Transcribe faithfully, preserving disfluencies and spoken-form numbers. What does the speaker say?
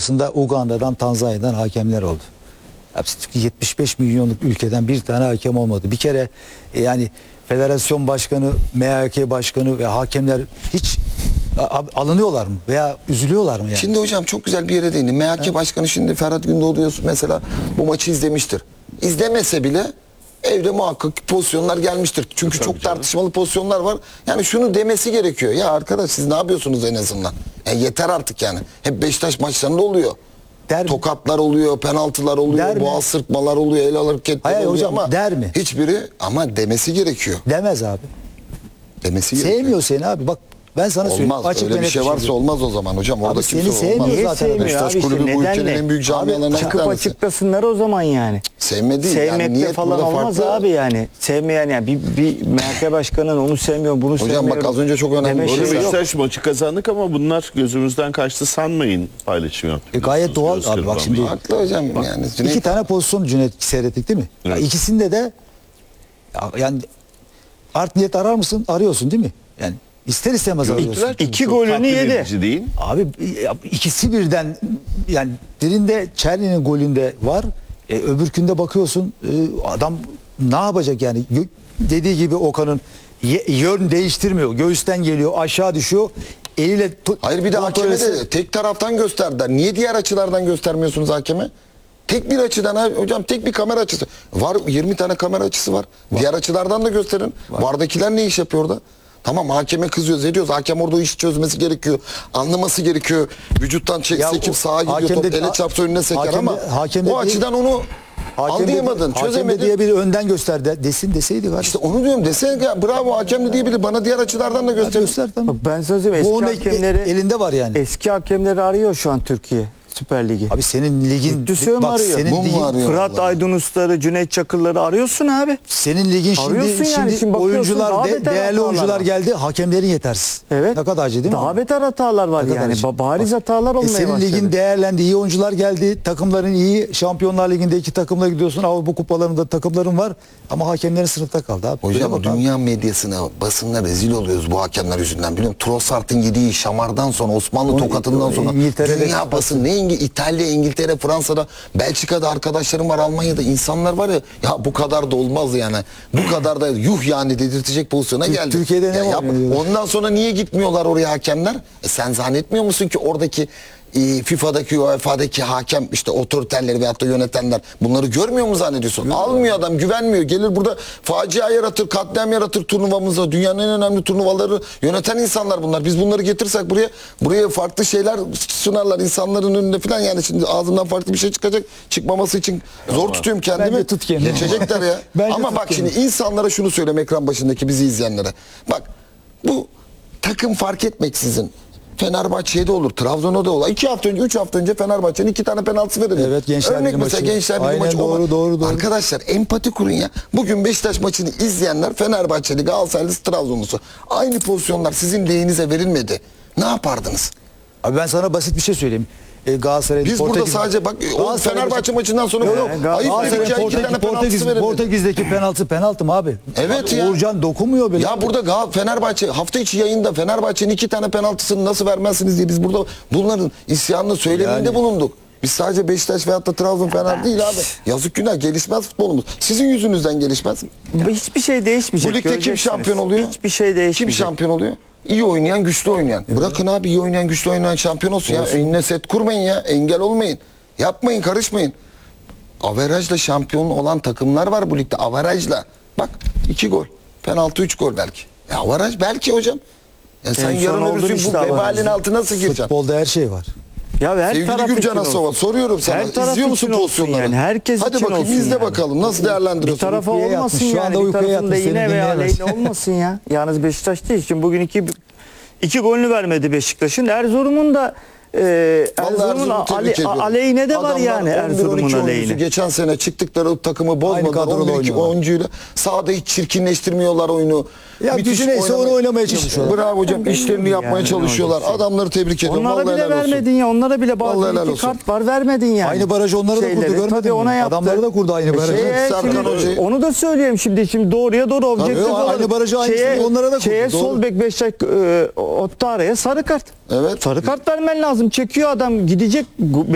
Sonrasında Uganda'dan, Tanzanya'dan hakemler oldu. yetmiş beş milyonluk ülkeden bir tane hakem olmadı. Bir kere e, yani federasyon başkanı, M H K başkanı ve hakemler hiç a- alınıyorlar mı veya üzülüyorlar mı yani? Şimdi hocam çok güzel bir yere değindi. M H K başkanı şimdi Ferhat Gündoğdu mesela bu maçı izlemiştir. İzlemese bile evde muhakkak pozisyonlar gelmiştir. Çünkü Tabii çok canım. tartışmalı pozisyonlar var. Yani şunu demesi gerekiyor. Ya arkadaş siz ne yapıyorsunuz en azından? Ya yeter artık yani. Hep Beşiktaş maçlarında oluyor. Der mi? Tokatlar oluyor, penaltılar oluyor, Der mi? boğaz sırtmalar oluyor, el hareketleri Hayır oluyor hocam, ama der mi? hiçbiri ama demesi gerekiyor. Demez abi. Demesi gerekiyor. Sevmiyor seni abi. Bak ben sana söyleyeyim. Olmaz. Açık Öyle ve bir net şey varsa söylüyorum. olmaz o zaman hocam. Orada Abi kimse seni olmaz. sevmiyor Niye zaten. sevmiyor Beşiktaş abi kulübü işte, bu neden ülkenin ne? en büyük camialarından bir Çıkıp tanesi. açıklasınlar o zaman yani. Sevme değil. Sevmekle yani niyet falan burada olmaz farklı. abi yani. Sevmeyen yani bir, bir M H K başkanının onu sevmiyor, bunu Hocam sevmiyor. bak az önce çok önemli deme bir Bu şey arada şeyi yok. Beşiktaş maçı kazandık ama bunlar gözümüzden kaçtı sanmayın paylaşım yaptık. E, gayet doğal abi, bak şimdi- Haklı hocam yani. İki Cüneyt, tane pozisyon Cüneyt seyrettik değil mi? Ya Evet. ikisinde de ya yani art niyet arar mısın? Arıyorsun değil mi? Yani ister istemez arıyorsun. İki golünü yedi. Değil. Abi ya, ikisi birden yani birinde Çerli'nin golünde var. E, öbürkünde bakıyorsun e, adam ne yapacak yani? Gö- dediği gibi Okan'ın ye- yön değiştirmiyor. Göğüsten geliyor, aşağı düşüyor. Eliyle tu- hayır bir de hakeme kontrolesi- de tek taraftan gösterdiler. Niye diğer açılardan göstermiyorsunuz hakeme? Tek bir açıdan ha- hocam tek bir kamera açısı. Var yirmi tane kamera açısı var. Diğer açılardan da gösterin. Vardakiler ne iş yapıyor orada? Tamam hakeme kızıyoruz ediyoruz. Hakem orada o işi çözmesi gerekiyor. Anlaması gerekiyor. Vücuttan çek, Ya sekip o- sağa gidiyor. hakem Top de- ele çarpsa önüne seker hakem de- ama hakem de o değil- açıdan onu Hakem de- anlayamadın, hakem de çözemedin. diye bir önden gösterdi. Desin deseydi kardeşim. İşte onu diyorum desene ya, bravo hakem de diyebilir. Bana diğer açılardan da Ya göster. göster tamam. Bak ben sana söyleyeyim, Bu eski onun hakemleri, elinde var yani. eski hakemleri arıyor şu an Türkiye Süper Ligi. Abi senin ligin Güttüsü mü bak arıyor? senin Bu mu ligin arıyor? Fırat Allah. Aydınusları, Cüneyt Çakırları arıyorsun abi. senin ligin şimdi Arıyorsun yani, şimdi, şimdi bakıyorsun, oyuncular daha de- beter değerli hatalar oyuncular var. geldi. Hakemlerin yetersiz. Evet. Ne kadar acı değil mi? Daha abi? beter hatalar var Ne kadar yani. acı. Ba- Bariz Bak, hatalar e olmaya senin başladı. ligin değerlendi. İyi oyuncular geldi. Takımların iyi. Şampiyonlar Ligi'nde iki takımla gidiyorsun. Avrupa kupalarında takımların var. Ama hakemlerin sınıfta kaldı abi. Hocam Böyle bak abi. dünya medyasına, basına rezil oluyoruz bu hakemler yüzünden. Biliyorum Trossard'ın yediği şamardan sonra, Osmanlı O- tokatından o- sonra İngiltere'de dünya çıkması. basın, ne İngi, İtalya, İngiltere, Fransa'da, Belçika'da arkadaşlarım var, Almanya'da insanlar var ya, ya bu kadar da olmaz yani. Bu kadar da yuh yani dedirtecek pozisyona geldi. Türkiye'de ne Ya var yap- yani? Ondan sonra niye gitmiyorlar oraya hakemler? E sen zannetmiyor musun ki oradaki e, FIFA'daki, U E F A'daki hakem işte otoriterleri veyahut da yönetenler bunları görmüyor mu zannediyorsun? Almıyor adam, güvenmiyor. Gelir burada facia yaratır, katliam yaratır turnuvamızda. Dünyanın en önemli turnuvaları yöneten insanlar bunlar. Biz bunları getirsek buraya buraya farklı şeyler sunarlar insanların önünde falan. Yani şimdi ağzımdan farklı bir şey çıkacak. Çıkmaması için zor tutuyorum kendimi. Bence tut kendini. Geçecekler ya. Bence Ama tut bak kendini. şimdi insanlara şunu söyleyeyim, ekran başındaki bizi izleyenlere. Bak bu takım fark etmeksizin Fenerbahçe'de olur, Trabzon'da da olur. İki hafta önce, üç hafta önce Fenerbahçe'nin iki tane penaltısı verildi. Evet, Gençler Örnek Ligi mesela maçı. Gençler Ligi Aynen, maçı. doğru, Ama doğru, doğru. Arkadaşlar empati kurun ya. Bugün Beşiktaş maçını izleyenler Fenerbahçeli, Galatasaraylısı, Trabzonlusu. Aynı pozisyonlar sizin lehinize verilmedi. Ne yapardınız? Abi ben sana basit bir şey söyleyeyim. E, Galatasaray'ın Biz burada Portekiz- sadece bak o Galatasaray Fenerbahçe maçı- maçından sonra Yok, yok. yok. Ayıp Galatasaray'ın dedik ya, iki Portekiz, tane penaltısı Portekiz, verildi. Portekiz'deki penaltı penaltı mı abi? Evet ya. Uğurcan dokunmuyor bile. Ya burada Gal Fenerbahçe hafta içi yayında Fenerbahçe'nin iki tane penaltısını nasıl vermezsiniz diye biz burada bunların isyanını söyleminde Yani. bulunduk. Biz sadece Beşiktaş veyahut da Trabzon Fener değil abi. Yazık günah, gelişmez futbolumuz. Sizin yüzünüzden gelişmez. Hiçbir şey değişmeyecek. Bu ligde kim göreceksiniz. şampiyon oluyor? Hiçbir şey Kim değişmeyecek. şampiyon oluyor? İyi oynayan, güçlü oynayan. Bırakın abi iyi oynayan, güçlü oynayan şampiyon olsun ya. Önüne set kurmayın ya. Engel olmayın. Yapmayın, karışmayın. Averajla şampiyon olan takımlar var bu ligde. Averajla. Bak iki gol. Penaltı üç gol belki. E, averaj belki hocam. Ya sen En son yarın oldu öbürsün işte bu averaj. vebalin altı nasıl gireceksin? Futbolda her şey var. Ya her Sevgili taraf Gürcan için Asova olsun. soruyorum sana. Her taraf İzliyor musun için olsun pozisyonları? yani, herkes Hadi için bakayım olsun izle yani. bakalım. Nasıl Bir değerlendiriyorsun? tarafa Uykuya olmasın yatmış, şu yani. anda Bir uykuya tarafın yatmış, lehine seni veya dinleyemez. aleyhine olmasın ya. Yalnız Beşiktaş değil. Şimdi bugün iki, iki golünü vermedi Beşiktaş'ın. Erzurum'un da e, Vallahi Erzurum'un Erzurum'u tebrik ale, ediyorum. aleyhine de var Adamlar yani on bir on iki Erzurum'un oyuncusu aleyhine. geçen sene çıktıkları o takımı bozmadılar. kadroda on bir iki oynuyorlar. oyuncuyla sahada hiç çirkinleştirmiyorlar oyunu. Ya Müthiş gücü neyse oynamaya- onu oynamaya İş- çalışıyorlar. Bravo hocam, Ben işlerini bilmiyorum yapmaya yani, ne çalışıyorlar. olacak? Adamları tebrik ediyorum. Onlara Vallahi bile helal olsun. vermedin ya. Onlara bile Vallahi bazı helal iki olsun. kart var vermedin yani. Aynı barajı onlara da kurdu, Şeyleri, görmedin tabii mi? ona yaptı. Adamları da kurdu aynı E barajı. şeye, Serkan şimdi Hoca'yı- onu da söyleyeyim şimdi. Şimdi doğruya doğru objektif Tabii, olarak. aynı barajı aynısını Şeye- onlara da kurdu, Şeye doğru. sol bek Beşiktaş e, Ottağrı'ya sarı kart. Evet. Sarı kart vermen lazım. Çekiyor adam gidecek.